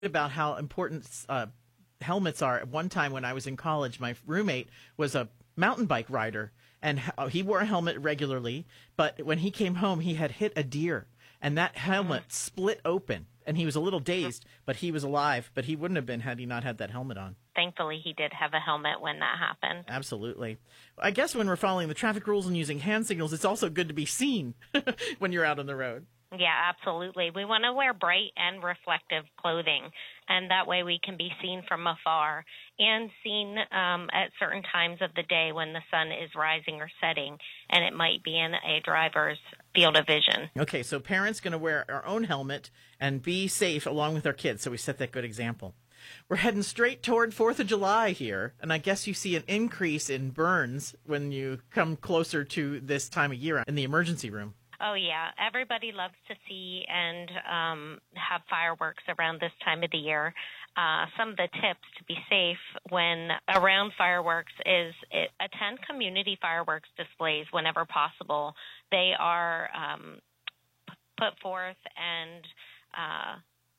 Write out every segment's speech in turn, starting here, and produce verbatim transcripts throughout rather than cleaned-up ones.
About how important uh, helmets are. At one time when I was in college, my roommate was a mountain bike rider, and he wore a helmet regularly, but when he came home, he had hit a deer, and that helmet mm. split open, and he was a little dazed, but he was alive, but he wouldn't have been had he not had that helmet on. Thankfully, he did have a helmet when that happened. Absolutely. I guess when we're following the traffic rules and using hand signals, it's also good to be seen when you're out on the road. Yeah, absolutely. We want to wear bright and reflective clothing, and that way we can be seen from afar and seen um, at certain times of the day when the sun is rising or setting, and it might be in a driver's field of vision. Okay, so parents going to wear our own helmet and be safe along with our kids, so we set that good example. We're heading straight toward fourth of July here, and I guess you see an increase in burns when you come closer to this time of year in the emergency room. Oh, yeah. Everybody loves to see and um, have fireworks around this time of the year. Uh, some of the tips to be safe when around fireworks is it, attend community fireworks displays whenever possible. They are um, p- put forth and uh,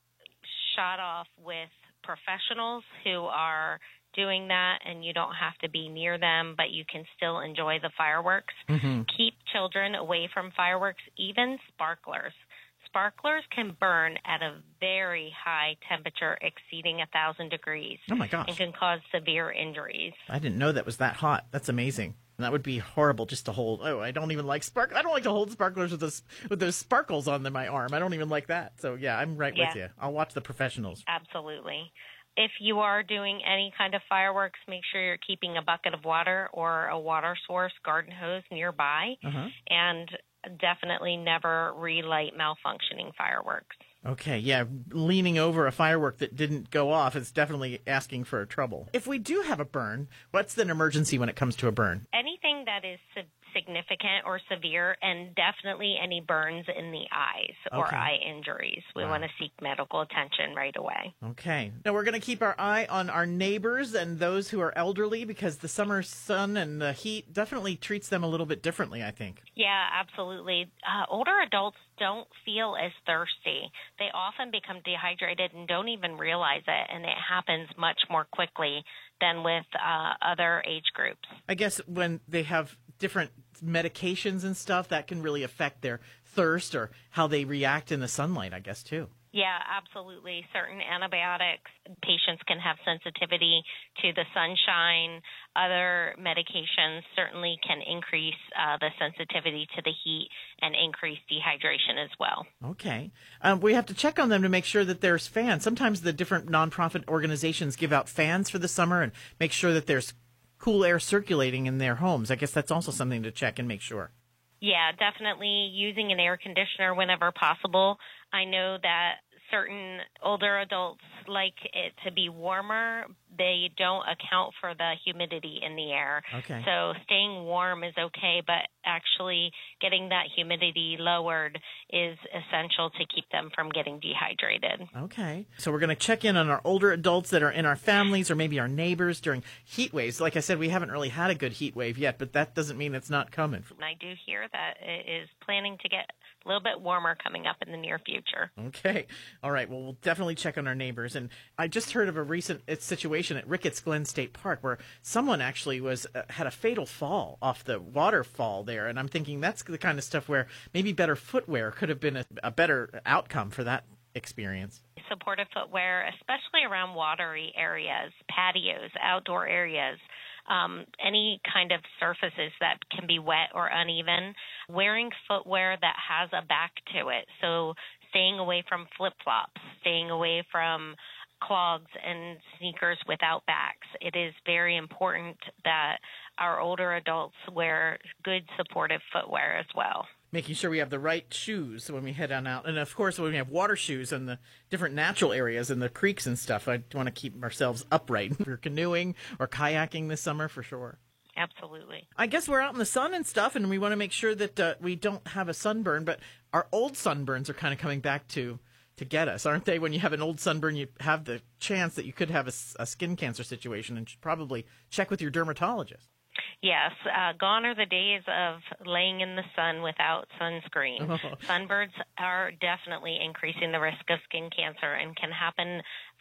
shot off with professionals who are doing that, and you don't have to be near them, but you can still enjoy the fireworks. Mm-hmm. Keep children away from fireworks, even sparklers. Sparklers can burn at a very high temperature exceeding one thousand degrees. Oh, my gosh. And can cause severe injuries. I didn't know that was that hot. That's amazing. And that would be horrible just to hold. Oh, I don't even like spark. I don't like to hold sparklers with those with those sparkles on my arm. I don't even like that. So, yeah, I'm right yeah. with you. I'll watch the professionals. Absolutely. If you are doing any kind of fireworks, make sure you're keeping a bucket of water or a water source, garden hose nearby, uh-huh. and definitely never relight malfunctioning fireworks. Okay, yeah, leaning over a firework that didn't go off is definitely asking for trouble. If we do have a burn, what's an emergency when it comes to a burn? Anything that is significant or severe, and definitely any burns in the eyes or okay. eye injuries. We wow. want to seek medical attention right away. Okay. Now, we're going to keep our eye on our neighbors and those who are elderly because the summer sun and the heat definitely treats them a little bit differently, I think. Yeah, absolutely. Uh, older adults don't feel as thirsty. They often become dehydrated and don't even realize it, and it happens much more quickly than with uh, other age groups. I guess when they have different medications and stuff, that can really affect their thirst or how they react in the sunlight, I guess, too. Yeah, absolutely. Certain antibiotics, patients can have sensitivity to the sunshine. Other medications certainly can increase uh, the sensitivity to the heat and increase dehydration as well. Okay. Um, we have to check on them to make sure that there's fans. Sometimes the different nonprofit organizations give out fans for the summer and make sure that there's cool air circulating in their homes. I guess that's also something to check and make sure. Yeah, definitely using an air conditioner whenever possible. I know that certain older adults like it to be warmer. They don't account for the humidity in the air. Okay. So staying warm is okay, but actually getting that humidity lowered is essential to keep them from getting dehydrated. Okay. So we're going to check in on our older adults that are in our families or maybe our neighbors during heat waves. Like I said, we haven't really had a good heat wave yet, but that doesn't mean it's not coming. And I do hear that it is planning to get a little bit warmer coming up in the near future. Okay. All right. Well, we'll definitely check on our neighbors. And I just heard of a recent situation at Ricketts Glen State Park where someone actually was uh, had a fatal fall off the waterfall there. And I'm thinking that's the kind of stuff where maybe better footwear could have been a, a better outcome for that experience. Supportive footwear, especially around watery areas, patios, outdoor areas. Um, any kind of surfaces that can be wet or uneven, wearing footwear that has a back to it. So staying away from flip-flops, staying away from clogs and sneakers without backs. It is very important that our older adults wear good supportive footwear as well. Making sure we have the right shoes when we head on out. And, of course, when we have water shoes in the different natural areas and the creeks and stuff, I want to keep ourselves upright. If we're canoeing or kayaking this summer, for sure. Absolutely. I guess we're out in the sun and stuff, and we want to make sure that uh, we don't have a sunburn. But our old sunburns are kind of coming back to, to get us, aren't they? When you have an old sunburn, you have the chance that you could have a, a skin cancer situation and should probably check with your dermatologist. Yes, uh, gone are the days of laying in the sun without sunscreen. Oh. Sunbirds are definitely increasing the risk of skin cancer and can happen